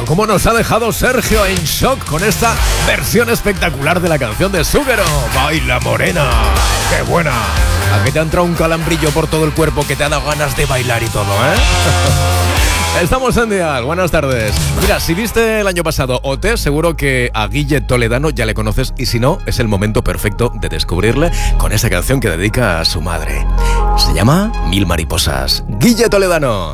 cómo nos ha dejado Sergio en shock con esta versión espectacular de la canción de Súquero. Baila morena, qué buena. ¿A que te ha entrado un calambrillo por todo el cuerpo que te ha dado ganas de bailar y todo, Estamos en Dial, buenas tardes. Mira, si viste el año pasado OT, seguro que a Guille Toledano ya le conoces, y si no, es el momento perfecto de descubrirle con esa canción que dedica a su madre. Se llama Mil Mariposas. Guille Toledano.